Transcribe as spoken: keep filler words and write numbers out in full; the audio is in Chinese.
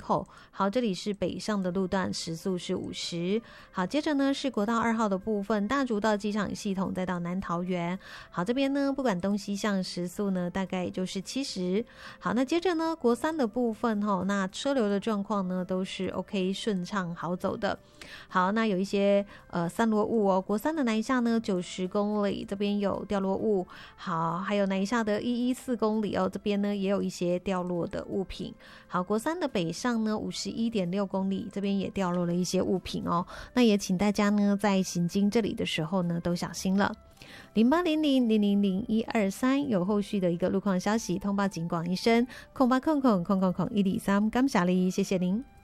后。好，这里是北上的路段，时速是五十。好，接着呢是国道二号的部分，大竹到机场系统再到南桃园。好，这边呢不管东西向时速呢大概也就是七十。好，那接着呢国三的部分齁，那车流的状况呢都是 OK 顺畅好走的。好，那有一些呃散落物哦，国三的南下呢九十公里，这边有掉落物。好，还有南下的一一四公里哦，这边呢也有一些掉落的物品。好，国三的北上呢五十一点六公里，这边也掉落了一些物品哦。那也请大家呢在行经这里的时候呢都小心了。零八零零零零零一二三有后续的一个路况消息通报警广一声，空八空空空空空一里三，感谢你，谢谢您。